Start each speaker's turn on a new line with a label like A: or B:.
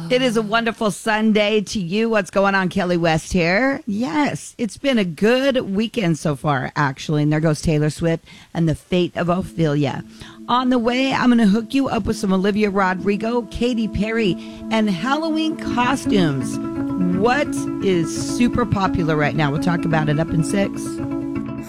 A: It is a wonderful Sunday to you. What's going on? Kelly West here. Yes, it's been a good weekend so far, actually. And there goes Taylor Swift and the fate of Ophelia. On the way, I'm going to hook you up with some Olivia Rodrigo, Katy Perry, and Halloween costumes. What is super popular right now? We'll talk about it up in 6.